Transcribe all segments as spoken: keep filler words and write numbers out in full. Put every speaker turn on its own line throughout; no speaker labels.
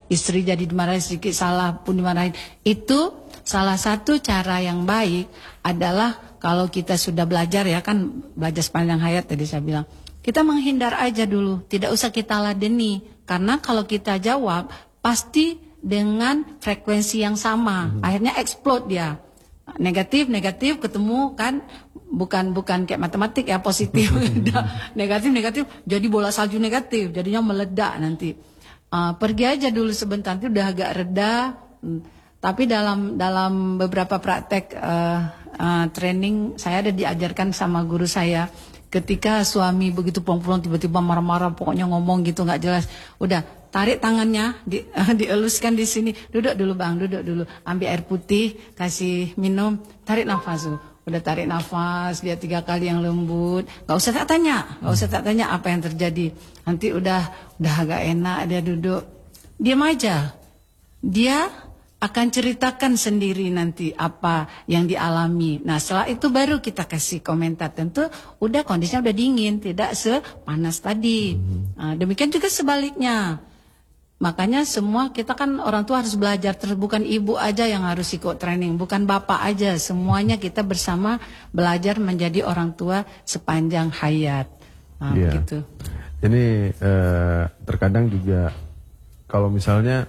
istri jadi dimarahin, sedikit salah pun dimarahin. Itu salah satu cara yang baik adalah kalau kita sudah belajar ya kan, belajar sepanjang hayat tadi saya bilang, kita menghindar aja dulu, tidak usah kita ladeni. Karena kalau kita jawab pasti dengan frekuensi yang sama, hmm. akhirnya explode dia. Negatif negatif ketemu kan, bukan bukan kayak matematik ya, positif negatif negatif jadi bola salju negatif, jadinya meledak nanti. Uh, pergi aja dulu sebentar, nanti udah agak reda. Hmm. Tapi dalam dalam beberapa praktek uh, uh, training saya ada diajarkan sama guru saya, ketika suami begitu pulang-pulang tiba-tiba marah-marah, pokoknya ngomong gitu nggak jelas, udah tarik tangannya, di, uh, dieluskan di sini, duduk dulu bang, duduk dulu, ambil air putih, kasih minum, tarik nafas tuh. Udah tarik nafas, dia tiga kali yang lembut, nggak usah tak tanya, nggak usah tak tanya apa yang terjadi. Nanti udah udah agak enak, dia duduk, diam aja, dia akan ceritakan sendiri nanti apa yang dialami. Nah setelah itu baru kita kasih komentar. Tentu udah kondisinya udah dingin, tidak sepanas tadi. Nah, demikian juga sebaliknya. Makanya semua kita kan orang tua harus belajar terus, bukan ibu aja yang harus ikut training, bukan bapak aja, semuanya kita bersama belajar menjadi orang tua sepanjang hayat. Nah,
yeah.
begitu.
Ini eh, terkadang juga kalau misalnya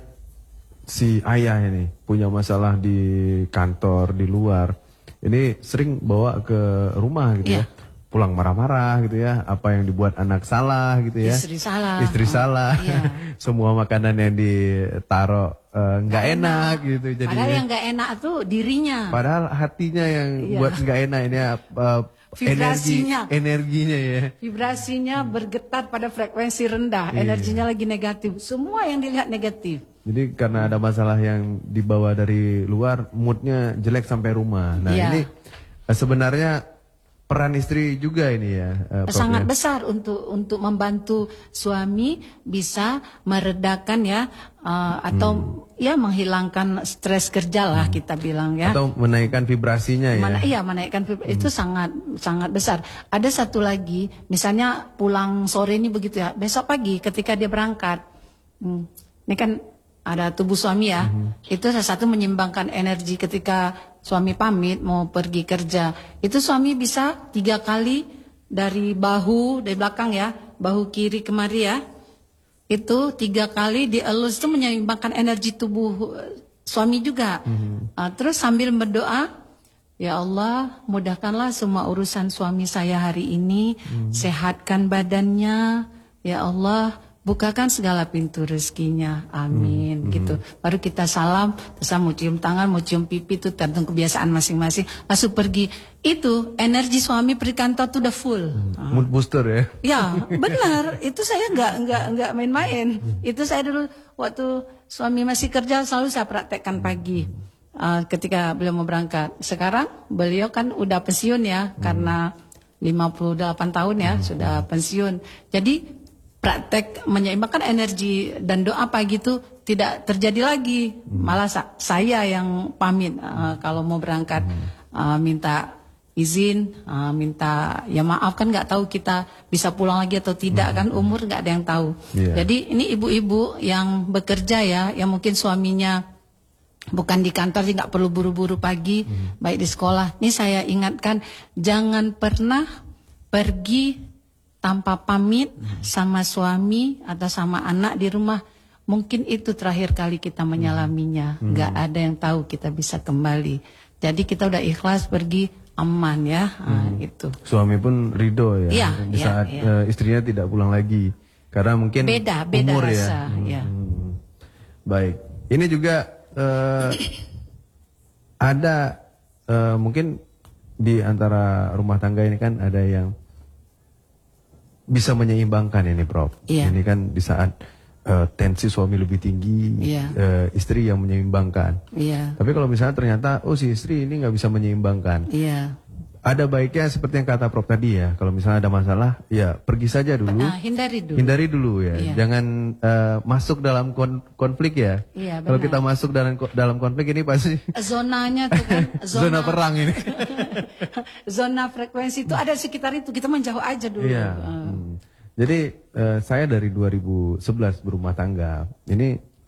si ayah ini punya masalah di kantor, di luar, ini sering bawa ke rumah gitu yeah. ya. Pulang marah-marah gitu ya, apa yang dibuat anak salah gitu ya.
Istri salah.
Istri oh, salah. Iya. Semua makanan yang ditaruh nggak uh, enak, enak gitu. Jadi
padahal yang nggak enak tuh dirinya.
Padahal hatinya yang iya. buat nggak enak ini uh,
vibrasinya.
Energi, energinya ya.
Vibrasinya hmm. bergetar pada frekuensi rendah, iya. energinya lagi negatif. Semua yang dilihat negatif.
Jadi karena ada masalah yang dibawa dari luar, moodnya jelek sampai rumah. Nah iya. ini uh, sebenarnya peran istri juga ini ya, uh,
sangat besar untuk untuk membantu suami bisa meredakan ya uh, atau hmm. ya menghilangkan stres kerja lah hmm. kita bilang ya,
atau menaikkan vibrasinya ya.
Mana, iya menaikkan vibrasi hmm. itu sangat sangat besar. Ada satu lagi, misalnya pulang sore ini begitu ya, besok pagi ketika dia berangkat, hmm, ini kan ada tubuh suami ya, hmm. itu salah satu menyimbangkan energi ketika suami pamit mau pergi kerja. Itu suami bisa tiga kali dari bahu, dari belakang ya, bahu kiri kemari ya, itu tiga kali dielus, itu menyeimbangkan energi tubuh suami juga. Hmm. Uh, terus sambil berdoa, ya Allah mudahkanlah semua urusan suami saya hari ini, hmm. sehatkan badannya, ya Allah bukakan segala pintu rezekinya, amin. Hmm, gitu. Hmm. Baru kita salam, terus mau cium tangan, mau cium pipi, itu tergantung kebiasaan masing-masing. Langsung pergi. Itu energi suami pergi kantor tuh udah full.
Hmm. Mood booster ya?
Ya benar. Itu saya nggak nggak nggak main-main. Itu saya dulu waktu suami masih kerja selalu saya praktekkan pagi. Uh, ketika beliau mau berangkat. Sekarang beliau kan udah pensiun ya, hmm. karena lima puluh delapan tahun ya hmm. sudah pensiun. Jadi praktek menyeimbangkan energi dan doa pagi itu tidak terjadi lagi. Malah sa saya yang pamit uh, kalau mau berangkat, uh, minta izin, uh, minta ya maaf, kan nggak tahu kita bisa pulang lagi atau tidak kan, umur nggak ada yang tahu. Yeah. Jadi ini ibu-ibu yang bekerja ya, yang mungkin suaminya bukan di kantor, jadi nggak perlu buru-buru pagi, hmm. baik di sekolah. Ini saya ingatkan, jangan pernah pergi tanpa pamit sama suami atau sama anak di rumah. Mungkin itu terakhir kali kita menyalaminya. Hmm. Gak ada yang tahu kita bisa kembali. Jadi kita udah ikhlas pergi, aman ya. Hmm. Nah, itu.
Suami pun ridho ya,
ya
di
ya,
saat
ya.
Uh, istrinya tidak pulang lagi. Karena mungkin
beda, beda
umur
rasa,
ya. Hmm.
ya.
Baik. Ini juga uh, ada uh, mungkin di antara rumah tangga ini kan ada yang bisa menyeimbangkan ini, Prof. Iya. Ini kan di saat uh, tensi suami lebih tinggi, iya. uh, istri yang menyeimbangkan. Iya. Tapi kalau misalnya ternyata, oh si istri ini nggak bisa menyeimbangkan. Iya. Ada baiknya seperti yang kata Prof tadi ya, kalau misalnya ada masalah, ya pergi saja dulu. Nah, hindari dulu. Hindari dulu ya, iya. Jangan uh, masuk dalam kon konflik ya. Iya, kalau kita masuk dalam dalam konflik ini pasti
zonanya tuh kan,
zona, zona perang ini.
Zona frekuensi itu ada sekitar itu, kita menjauh aja dulu. Iya.
Uh. Hmm. Jadi uh, saya dari dua ribu sebelas berumah tangga, ini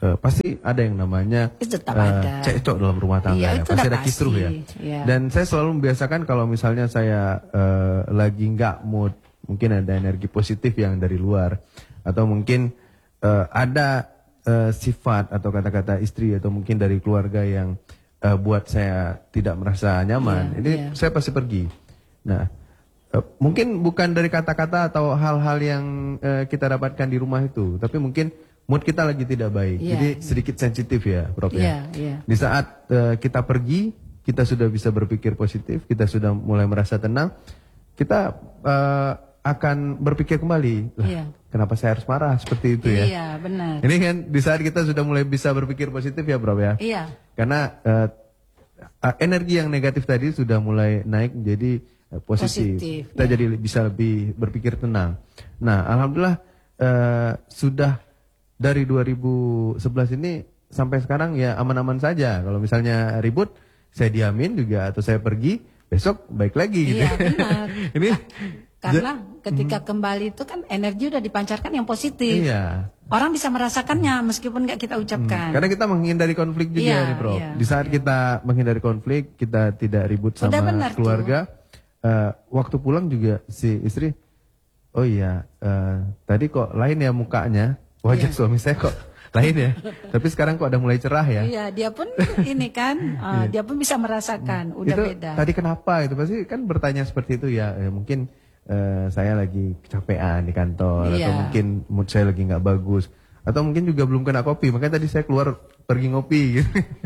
uh, pasti ada yang namanya uh, cekcok dalam rumah tangga iya, ya. Pasti ada kisruh ya. ya. Dan saya selalu membiasakan kalau misalnya saya uh, lagi nggak mood, mungkin ada energi positif yang dari luar, atau mungkin uh, ada uh, sifat atau kata-kata istri atau mungkin dari keluarga yang uh, buat saya tidak merasa nyaman, yeah, ini yeah. saya pasti pergi. Nah, uh, mungkin bukan dari kata-kata atau hal-hal yang uh, kita dapatkan di rumah itu, tapi mungkin mood kita lagi tidak baik, yeah, jadi yeah. sedikit sensitif ya, Prof yeah, ya. Yeah. Di saat uh, kita pergi, kita sudah bisa berpikir positif, kita sudah mulai merasa tenang, kita uh, akan berpikir kembali, lah, iya. kenapa saya harus marah seperti itu ya?
Iya, benar.
Ini kan di saat kita sudah mulai bisa berpikir positif ya, Bro ya?
Iya.
Karena uh, uh, energi yang negatif tadi sudah mulai naik menjadi uh, positif. positif. Kita iya. jadi bisa lebih berpikir tenang. Nah, alhamdulillah uh, sudah dari dua ribu sebelas ini sampai sekarang ya aman-aman saja. Kalau misalnya ribut, saya diamin juga atau saya pergi, besok baik lagi gitu.
Iya, benar. Ini karena ketika hmm. kembali itu kan energi udah dipancarkan yang positif.
Iya.
Orang bisa merasakannya meskipun nggak kita ucapkan.
Hmm. Karena kita menghindari konflik juga iya, nih, Bro. Iya, Di saat iya. kita menghindari konflik, kita tidak ribut sama keluarga. Uh, waktu pulang juga si istri, oh iya, uh, tadi kok lain ya mukanya, wajah iya. suami saya kok lain ya. Tapi sekarang kok udah mulai cerah ya.
Iya, dia pun ini kan, uh, dia pun bisa merasakan, udah
itu,
beda.
Tadi kenapa itu pasti kan bertanya seperti itu ya, ya mungkin. Uh, saya lagi kecapean di kantor yeah. atau mungkin mood saya lagi nggak bagus atau mungkin juga belum kena kopi, makanya tadi saya keluar pergi ngopi gitu.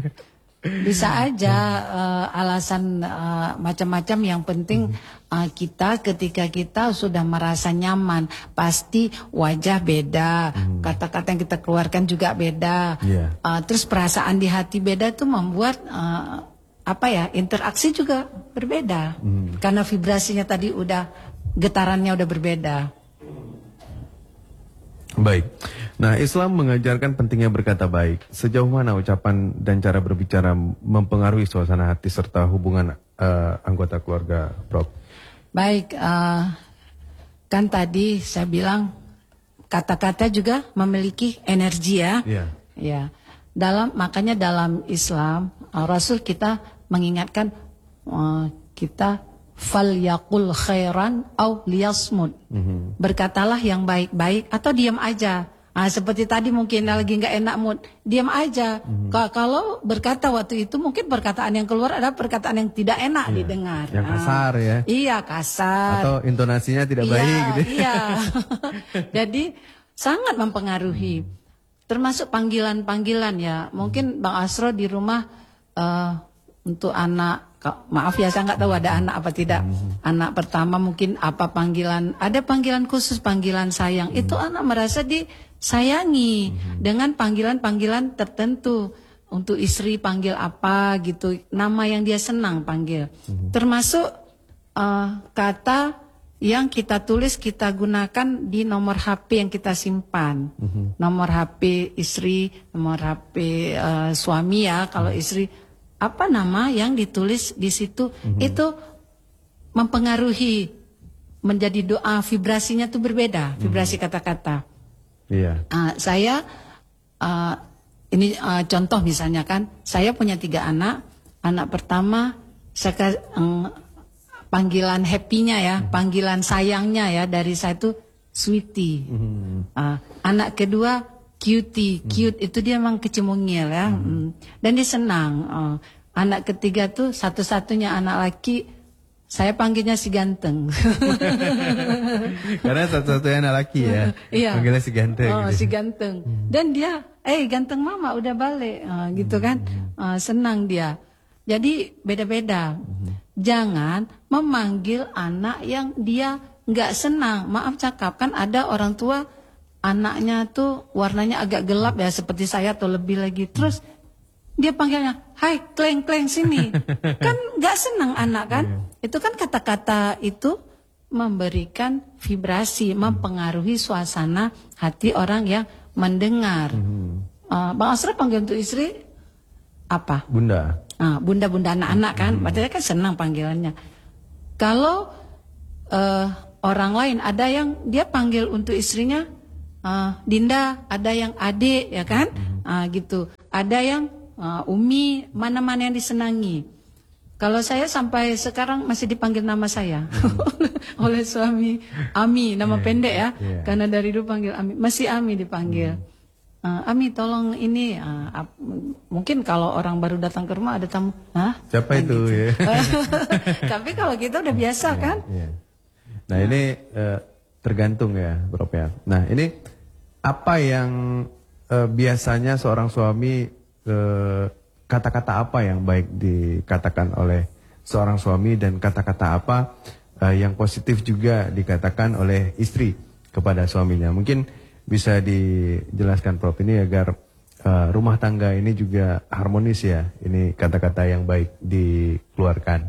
Bisa aja uh, alasan uh, macam-macam, yang penting uh, kita ketika kita sudah merasa nyaman pasti wajah beda, hmm. kata-kata yang kita keluarkan juga beda, yeah. uh, terus perasaan di hati beda itu membuat uh, apa ya, interaksi juga berbeda hmm. karena vibrasinya tadi udah, getarannya udah berbeda.
Baik. Nah, Islam mengajarkan pentingnya berkata baik. Sejauh mana ucapan dan cara berbicara mempengaruhi suasana hati serta hubungan uh, anggota keluarga, Prof?
Baik, uh, kan tadi saya bilang kata-kata juga memiliki energi ya.
Yeah.
Ya. Dalam makanya dalam Islam uh, Rasul kita mengingatkan uh, kita fal yakul khairan au liyasmut. Mm-hmm. Berkatalah yang baik-baik atau diam aja. Nah, seperti tadi mungkin lagi nggak enak mood, diam aja. Mm-hmm. Kalau berkata waktu itu mungkin perkataan yang keluar adalah perkataan yang tidak enak iya. didengar.
Yang kasar nah, ya.
Iya, kasar.
Atau intonasinya tidak
iya,
baik gitu.
Iya. Jadi sangat mempengaruhi. Mm. Termasuk panggilan-panggilan ya. Mungkin Bang Asro di rumah uh, untuk anak, maaf ya saya nggak tahu ada anak apa tidak. Hmm. Anak pertama mungkin apa panggilan, ada panggilan khusus, panggilan sayang. Hmm. Itu anak merasa disayangi hmm. dengan panggilan-panggilan tertentu. Untuk istri panggil apa gitu, nama yang dia senang panggil. Hmm. Termasuk uh, kata yang kita tulis, kita gunakan di nomor H P yang kita simpan. Hmm. Nomor H P istri, nomor H P uh, suami ya, kalau hmm. istri. Apa nama yang ditulis di situ mm-hmm. itu mempengaruhi, menjadi doa, vibrasinya tuh berbeda, vibrasi mm-hmm. kata-kata.
Iya.
Uh, saya uh, ini uh, contoh misalnya kan, saya punya tiga anak. Anak pertama saya uh, panggilan happy-nya ya, mm-hmm. panggilan sayangnya ya dari saya itu sweetie. Mm-hmm. Uh, anak kedua cutie, cute hmm. itu dia memang kecemungil ya, hmm. dan dia senang. Uh, anak ketiga tuh satu-satunya anak laki, saya panggilnya si ganteng.
Karena satu-satunya anak laki ya,
iya.
panggilnya si ganteng.
Oh,
gitu.
si ganteng. Hmm. Dan dia, eh ganteng mama udah balik, uh, gitu kan, uh, senang dia. Jadi beda-beda. Hmm. Jangan memanggil anak yang dia nggak senang. Maaf cakap, kan ada orang tua anaknya tuh warnanya agak gelap ya seperti saya atau lebih lagi. Terus dia panggilnya, hai kleng-kleng sini. Kan gak senang anak kan. Yeah. Itu kan kata-kata itu memberikan vibrasi, mempengaruhi suasana hati orang yang mendengar. Mm-hmm. uh, Bang Asra panggil untuk istri apa?
Bunda.
uh, Bunda-bunda anak-anak kan, mm-hmm. berarti kan senang panggilannya. Kalau uh, orang lain ada yang dia panggil untuk istrinya Uh, Dinda, ada yang adik ya kan, ah, gitu. Ada yang uh, Umi, mana-mana yang disenangi. Kalau saya sampai sekarang masih dipanggil nama saya hmm. oleh suami, Ami, nama yeah, pendek ya, yeah. Karena dari dulu panggil Ami, masih Ami dipanggil. Hmm. Uh, Ami tolong ini, uh, ap, mungkin kalau orang baru datang ke rumah ada tamu, hah?
Siapa itu gitu. Ya?
Tapi kalau kita udah biasa yeah, kan.
Yeah. Nah, nah ini uh, tergantung ya, Bro ya. Nah ini apa yang uh, biasanya seorang suami uh, kata-kata apa yang baik dikatakan oleh seorang suami dan kata-kata apa uh, yang positif juga dikatakan oleh istri kepada suaminya. Mungkin bisa dijelaskan Prof ini agar uh, rumah tangga ini juga harmonis ya. Ini kata-kata yang baik dikeluarkan.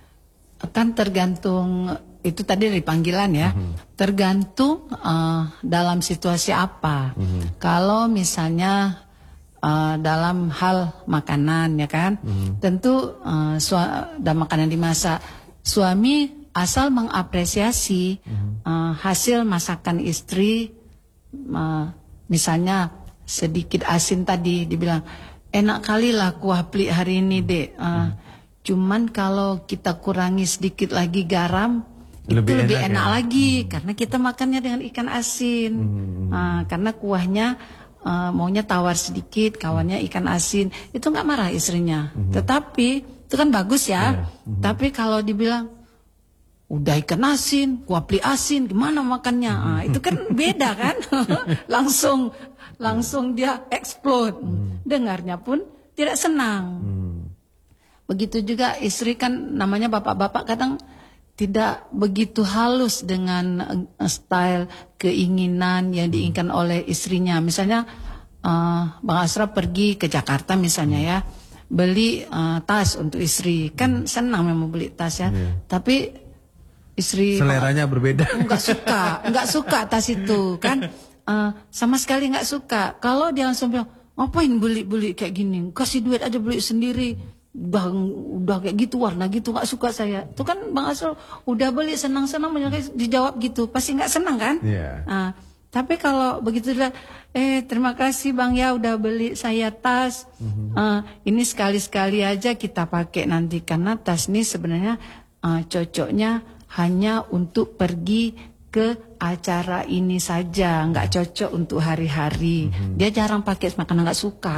Kan tergantung, itu tadi dari panggilan ya. Mm-hmm. Tergantung uh, dalam situasi apa. Mm-hmm. Kalau misalnya Uh, dalam hal makanan ya kan, hmm. tentu uh, dalam makanan dimasak, suami asal mengapresiasi hmm. uh, hasil masakan istri, uh, misalnya sedikit asin tadi dibilang enak kali lah kuah plik hari ini dek, uh, hmm. cuman kalau kita kurangi sedikit lagi garam lebih itu lebih enak, enak ya? Lagi hmm. karena kita makannya dengan ikan asin, hmm. uh, karena kuahnya Uh, maunya tawar sedikit, kawannya ikan asin, itu nggak marah istrinya. Mm-hmm. Tetapi itu kan bagus ya. Yeah. Mm-hmm. Tapi kalau dibilang udah ikan asin, kuah pli asin, gimana makannya? Mm-hmm. Ah, itu kan beda kan? langsung langsung dia explode. Mm-hmm. Dengarnya pun tidak senang. Mm-hmm. Begitu juga istri kan namanya bapak-bapak kadang tidak begitu halus dengan uh, style keinginan yang diinginkan oleh istrinya. Misalnya uh, Bang Asraf pergi ke Jakarta misalnya ya, beli uh, tas untuk istri. Kan senang memang beli tas ya. Yeah. Tapi istri
seleranya uh, berbeda.
Enggak suka, enggak suka tas itu kan. Uh, sama sekali enggak suka. Kalau dia langsung bilang, "Ngapain beli-beli kayak gini? Kasih duit aja beli sendiri." Udah, udah kayak gitu warna gitu nggak suka saya. Itu kan Bang Asraf udah beli senang-senang dijawab gitu pasti nggak senang kan?
Yeah.
Nah, tapi kalau begitu dia, eh terima kasih Bang ya udah beli saya tas. Mm-hmm. uh, ini sekali-sekali aja kita pakai nanti karena tas ini sebenarnya uh, cocoknya hanya untuk pergi ke acara ini saja, nggak cocok untuk hari-hari. Mm-hmm. Dia jarang pakai makanan nggak suka.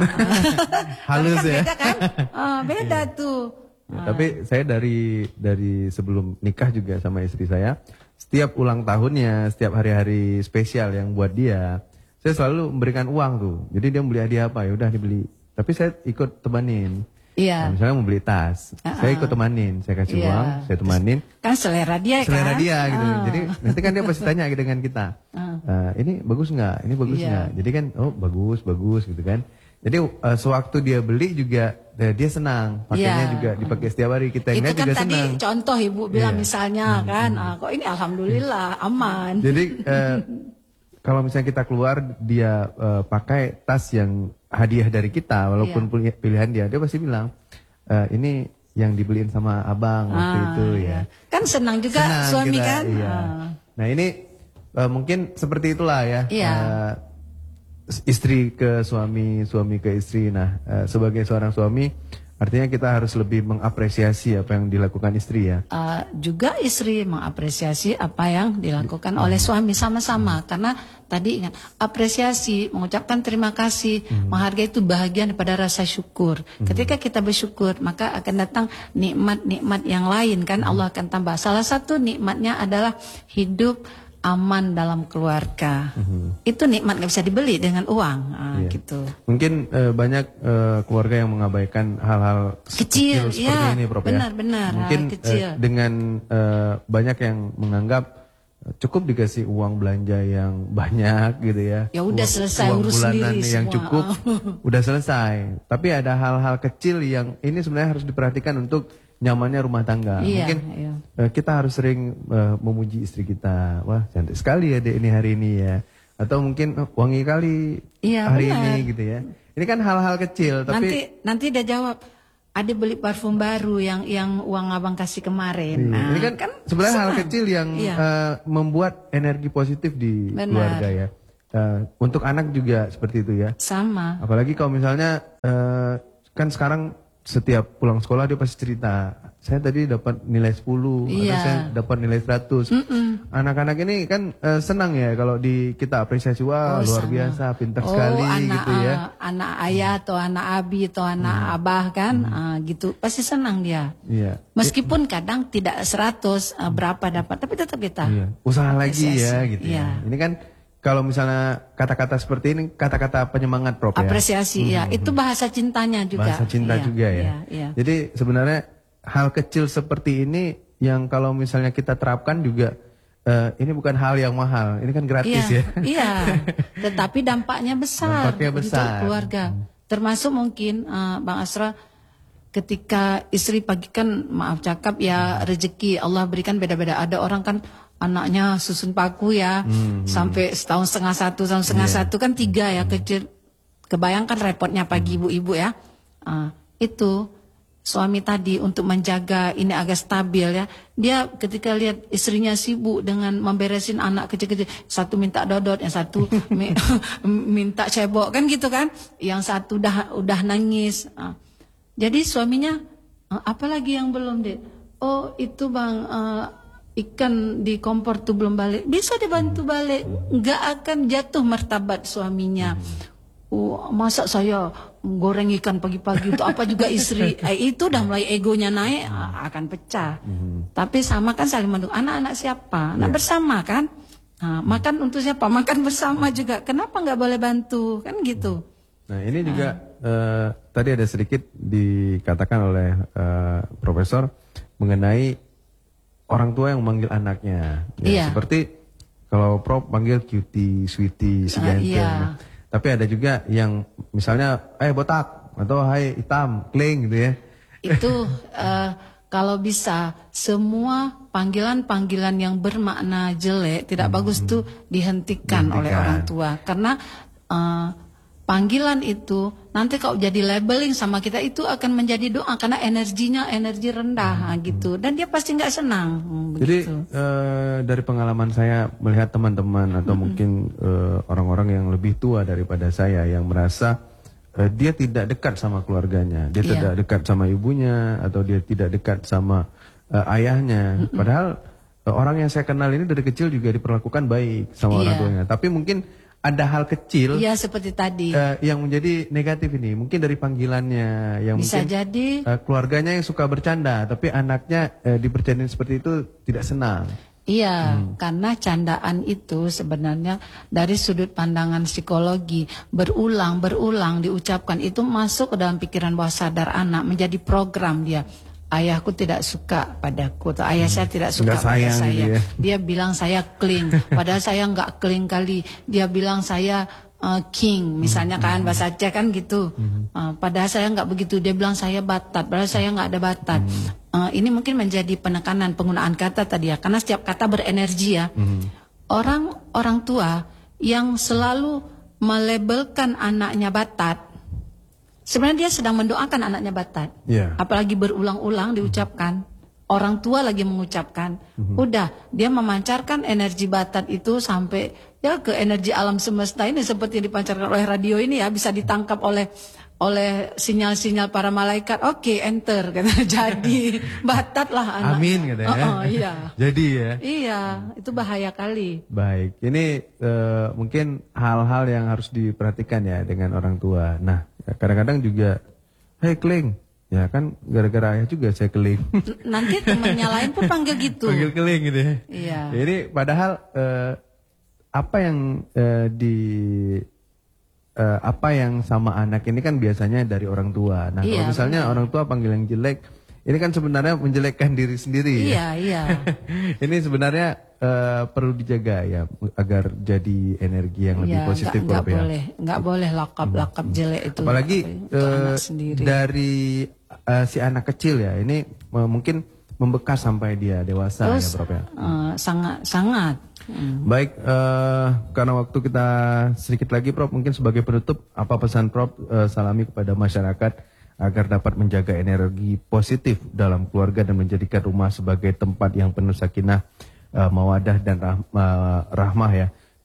Halus
kan
ya.
Beda kan? Uh, beda yeah. tuh.
Ya, uh. Tapi saya dari dari sebelum nikah juga sama istri saya, setiap ulang tahunnya, setiap hari-hari spesial yang buat dia, saya selalu memberikan uang tuh. Jadi dia beli hadiah apa ya udah dibeli. Tapi saya ikut temanin.
Iya.
Nah, misalnya mau beli tas, uh-uh. saya ikut temanin, saya kasih yeah. uang, saya temanin.
Kan selera dia
selera
kan.
Selera dia gitu. Uh. Jadi nanti kan dia pasti tanya dengan kita, uh. Uh, ini bagus nggak, ini bagus nggak. Yeah. Jadi kan, oh bagus, bagus gitu kan. Jadi uh, sewaktu dia beli juga uh, dia senang, pakainya yeah. juga dipakai setiap hari kita
lihat
juga
kan
senang.
Itu kan tadi contoh ibu bilang yeah. misalnya hmm. kan, ah, kok ini alhamdulillah aman.
Jadi uh, kalau misalnya kita keluar dia uh, pakai tas yang hadiah dari kita, walaupun iya. pilihan dia, dia pasti bilang e, ini yang dibeliin sama abang waktu ah, itu ya.
Kan senang juga senang suami kita, kan.
Iya. Ah. Nah ini uh, mungkin seperti itulah ya.
Iya.
Uh, istri ke suami, suami ke istri. Nah uh, sebagai seorang suami, artinya kita harus lebih mengapresiasi apa yang dilakukan istri ya. Uh,
juga istri mengapresiasi apa yang dilakukan hmm. oleh suami sama-sama. Hmm. Karena tadi ingat, apresiasi, mengucapkan terima kasih, hmm. menghargai itu bahagian daripada rasa syukur. Hmm. Ketika kita bersyukur, maka akan datang nikmat-nikmat yang lain kan. Hmm. Allah akan tambah. Salah satu nikmatnya adalah hidup aman dalam keluarga. Mm-hmm. Itu nikmat nggak bisa dibeli dengan uang, ah, iya. gitu.
Mungkin uh, banyak uh, keluarga yang mengabaikan hal-hal
kecil,
kecil seperti
ya,
ini, Prof.
Benar-benar.
Mungkin
kecil.
Uh, dengan uh, banyak yang menganggap uh, cukup dikasih uang belanja yang banyak, gitu ya.
Ya udah selesai
uang
urus
bulanan
sendiri
yang
semua.
cukup, udah selesai. Tapi ada hal-hal kecil yang ini sebenarnya harus diperhatikan untuk nyamannya rumah tangga.
Iya,
Mungkin
iya.
Uh, kita harus sering uh, memuji istri kita. Wah, cantik sekali ya dek ini hari ini ya. Atau mungkin oh, wangi kali
iya,
hari
benar.
ini gitu ya. Ini kan hal-hal kecil tapi
nanti nanti dia jawab, "Ade beli parfum baru yang yang uang abang kasih kemarin."
Iya.
Nah,
ini kan, kan sebenarnya hal kecil yang
iya.
uh, membuat energi positif di
benar.
keluarga ya. uh, untuk anak juga seperti itu ya.
Sama.
Apalagi kalau misalnya uh, kan sekarang setiap pulang sekolah dia pasti cerita, saya tadi dapat nilai sepuluh,
iya.
atau saya dapat nilai seratus. Anak-anak ini kan uh, senang ya kalau di kita apresiasi, wah oh, luar sama. biasa, pintar oh, sekali
anak,
gitu ya.
Uh, anak ayah atau anak abi atau anak hmm. abah kan, hmm. uh, gitu pasti senang dia.
Iya.
Meskipun kadang tidak seratus uh, berapa dapat, tapi tetap kita.
Iya. Usaha lagi ya gitu
iya.
ya. Ini kan kalau misalnya kata-kata seperti ini, kata-kata penyemangat Prof ya.
Apresiasi hmm. ya, itu bahasa cintanya juga.
Bahasa cinta
iya,
juga ya.
Iya, iya.
Jadi sebenarnya hal kecil seperti ini yang kalau misalnya kita terapkan juga, uh, ini bukan hal yang mahal, ini kan gratis
iya,
ya.
Iya, tetapi dampaknya besar,
dampaknya besar
untuk keluarga. Hmm. Termasuk mungkin uh, Bang Asra, ketika istri pagi kan maaf cakap ya, rezeki Allah berikan beda-beda. Ada orang kan anaknya susun paku ya, hmm, sampai setahun setengah satu, tahun setengah yeah. satu kan tiga ya, kecil. Kebayangkan repotnya pagi ibu-ibu ya. Uh, itu suami tadi untuk menjaga ini agak stabil ya. Dia ketika lihat istrinya sibuk dengan memberesin anak kecil-kecil, satu minta dodot, yang satu minta cebok kan gitu kan, yang satu udah udah nangis. Uh, jadi suaminya, uh, apalagi yang belum deh? Oh itu bang. Uh, ikan di kompor tuh belum balik, bisa dibantu balik, nggak akan jatuh martabat suaminya. Oh, masa saya goreng ikan pagi-pagi itu apa juga istri, eh, itu udah mulai egonya naik, akan pecah. Tapi sama kan saling mendukung. Anak-anak siapa? Anak bersama kan. Nah, makan untuk siapa? Makan bersama juga. Kenapa nggak boleh bantu? Kan gitu.
Nah ini juga nah. uh, tadi ada sedikit dikatakan oleh uh, Profesor mengenai orang tua yang memanggil anaknya, ya,
iya.
seperti kalau Prof panggil cutie, sweetie, si ganteng. Uh, iya. Tapi ada juga yang misalnya, eh botak atau hai hitam, kling gitu ya.
Itu uh, kalau bisa semua panggilan-panggilan yang bermakna jelek, tidak hmm. bagus tuh dihentikan, dihentikan oleh orang tua, karena uh, panggilan itu nanti kalau jadi labeling sama kita itu akan menjadi doa karena energinya energi rendah hmm. gitu, dan dia pasti nggak senang. Hmm,
jadi uh, dari pengalaman saya melihat teman-teman atau hmm. mungkin orang-orang uh, yang lebih tua daripada saya yang merasa uh, dia tidak dekat sama keluarganya, dia yeah. tidak dekat sama ibunya atau dia tidak dekat sama uh, ayahnya, hmm. padahal uh, orang yang saya kenal ini dari kecil juga diperlakukan baik sama yeah. orang tuanya, tapi mungkin ada hal kecil,
ya seperti tadi,
uh, yang menjadi negatif ini, mungkin dari panggilannya, yang
bisa
mungkin
jadi
uh, keluarganya yang suka bercanda, tapi anaknya uh, dibercandain seperti itu tidak senang.
Iya, hmm. karena candaan itu sebenarnya dari sudut pandangan psikologi berulang berulang diucapkan itu masuk ke dalam pikiran bawah sadar anak, menjadi program dia. Ayahku tidak suka padaku, atau ayah saya tidak suka
Nggak
pada saya.
Gitu ya.
Dia bilang saya cling, padahal saya nggak cling kali. Dia bilang saya uh, king, misalnya kan bahasa Aceh kan gitu. Uh, padahal saya nggak begitu. Dia bilang saya batat, padahal saya nggak ada batat. Uh, ini mungkin menjadi penekanan penggunaan kata tadi ya, karena setiap kata berenergi ya. Orang orang tua yang selalu melabelkan anaknya batat, sebenarnya dia sedang mendoakan anaknya batat. Yeah. Apalagi berulang-ulang diucapkan. Orang tua lagi mengucapkan. Mm-hmm. Udah, dia memancarkan energi batat itu sampai ya ke energi alam semesta ini seperti yang dipancarkan oleh radio ini ya, bisa ditangkap oleh oleh sinyal-sinyal para malaikat. Oke, okay, enter kata. Jadi batat lah anak.
Amin katanya.
Oh, oh, iya.
Jadi ya.
Iya, itu bahaya kali.
Baik, ini uh, mungkin hal-hal yang harus diperhatikan ya dengan orang tua. Nah, kadang-kadang juga, hey Kling, ya kan gara-gara ayah juga saya keling.
Nanti temannya lain pun panggil gitu.
Panggil keling gitu ya.
Iya.
Jadi padahal uh, apa yang uh, di uh, apa yang sama anak ini kan biasanya dari orang tua. Nah, iya, kalau misalnya benar. Orang tua panggil yang jelek, ini kan sebenarnya menjelekkan diri sendiri.
Iya,
ya?
iya.
Ini sebenarnya Uh, perlu dijaga ya agar jadi energi yang lebih ya, positif.
Nggak boleh, nggak boleh lakap-lakap hmm. jelek itu.
Apalagi uh, dari uh, si anak kecil ya, ini uh, mungkin membekas sampai dia dewasa. Terus, ya, Prof ya.
Uh, sangat, sangat. Hmm.
Baik, uh, karena waktu kita sedikit lagi, Prof, mungkin sebagai penutup, apa pesan Prof uh, Salami kepada masyarakat agar dapat menjaga energi positif dalam keluarga dan menjadikan rumah sebagai tempat yang penuh sakinah, Uh, mawadah dan rah, uh, rahmah ya,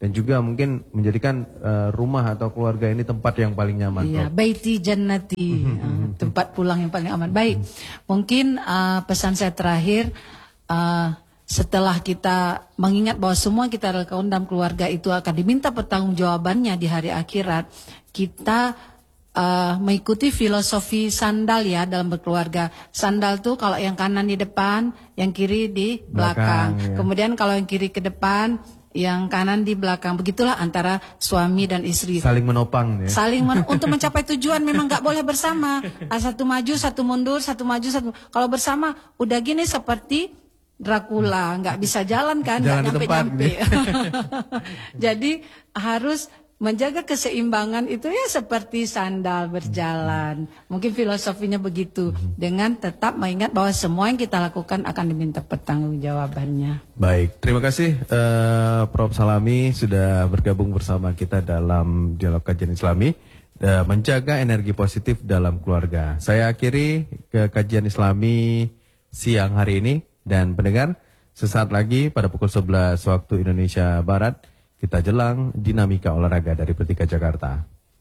dan juga mungkin menjadikan uh, rumah atau keluarga ini tempat yang paling nyaman.
Iya, baiti jannati, uh, tempat pulang yang paling aman. Baik, mungkin uh, pesan saya terakhir, uh, setelah kita mengingat bahwa semua kita adalah kaum dalam keluarga itu akan diminta pertanggungjawabannya di hari akhirat, kita uh, mengikuti filosofi sandal ya dalam berkeluarga. Sandal tuh kalau yang kanan di depan, yang kiri di belakang. belakang ya. Kemudian kalau yang kiri ke depan, yang kanan di belakang. Begitulah antara suami dan istri.
Saling menopang ya.
Saling men untuk mencapai tujuan memang nggak boleh bersama. Satu maju, satu mundur, satu maju, satu. Kalau bersama udah gini seperti Dracula, nggak bisa jalan kan, nggak nyampe-nyampe. Jadi harus menjaga keseimbangan itu ya seperti sandal berjalan. Mungkin filosofinya begitu. Dengan tetap mengingat bahwa semua yang kita lakukan akan diminta pertanggungjawabannya.
Baik, terima kasih uh, Profesor Salami sudah bergabung bersama kita dalam dialog kajian Islami. Uh, menjaga energi positif dalam keluarga. Saya akhiri ke kajian Islami siang hari ini. Dan pendengar, sesaat lagi pada pukul sebelas waktu Indonesia Barat, kita jelang dinamika olahraga dari Pertika Jakarta.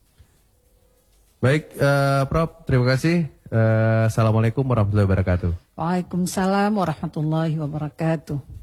Baik, uh, Prof, terima kasih. Uh, Assalamualaikum warahmatullahi wabarakatuh.
Waalaikumsalam warahmatullahi wabarakatuh.